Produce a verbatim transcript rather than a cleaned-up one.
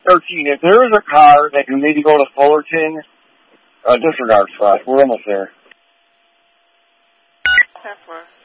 thirteen. If there is a car that can maybe go to Fullerton, uh, disregard Frost. We're almost there. ten four.